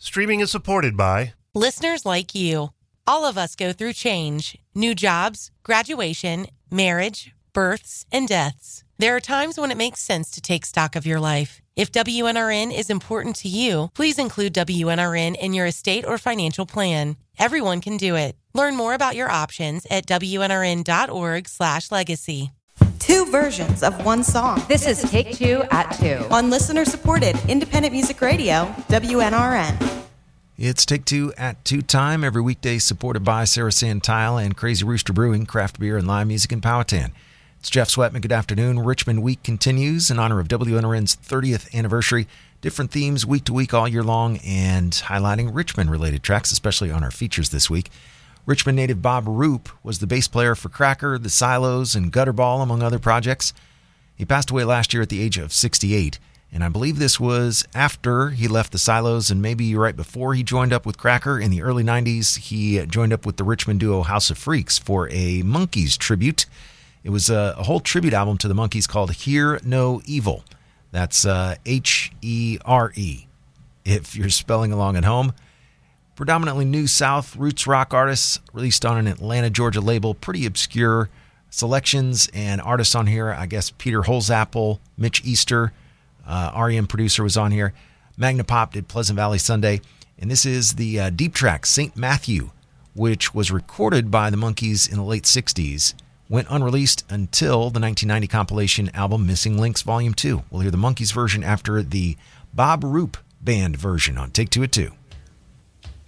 Streaming is supported by listeners like you. All of us go through change, new jobs, graduation, marriage, births, and deaths. There are times when it makes sense to take stock of your life. If WNRN is important to you, please include WNRN in your estate or financial plan. Everyone can do it. Learn more about your options at WNRN.org/legacy. Two versions of one song. This is Take Two at 2. On listener-supported independent music radio, WNRN. It's Take Two at 2 time, every weekday supported by Sarasan Tile and Crazy Rooster Brewing, craft beer and live music in Powhatan. It's Jeff Sweatman. Good afternoon. Richmond Week continues in honor of WNRN's 30th anniversary. Different themes week to week all year long and highlighting Richmond-related tracks, especially on our features this week. Richmond native Bob Roop was the bass player for Cracker, The Silos, and Gutterball, among other projects. He passed away last year at the age of 68, and I believe this was after he left The Silos and maybe right before he joined up with Cracker. In the early 90s, he joined up with the Richmond duo House of Freaks for a Monkees tribute. It was a whole tribute album to the Monkees called Hear No Evil. That's H-E-R-E, if you're spelling along at home. Predominantly New South roots rock artists, released on an Atlanta, Georgia label. Pretty obscure selections and artists on here. I guess Peter Holzapfel, Mitch Easter, REM producer was on here. Magna Pop did Pleasant Valley Sunday. And this is the deep track, St. Matthew, which was recorded by the Monkees in the late 60s. Went unreleased until the 1990 compilation album Missing Links Volume 2. We'll hear the Monkees version after the Bob Roop Band version on Take Two at 2.